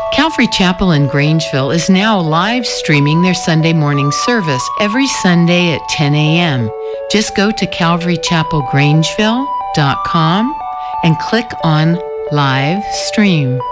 Calvary Chapel in Grangeville is now live streaming their Sunday morning service every Sunday at 10 a.m. Just go to calvarychapelgrangeville.com and click on Live Stream.